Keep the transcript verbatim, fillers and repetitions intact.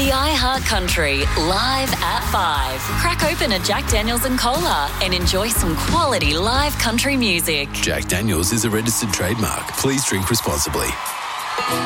The iHeart Country, live at five. Crack open a Jack Daniels and Cola and enjoy some quality live country music. Jack Daniels is a registered trademark. Please drink responsibly.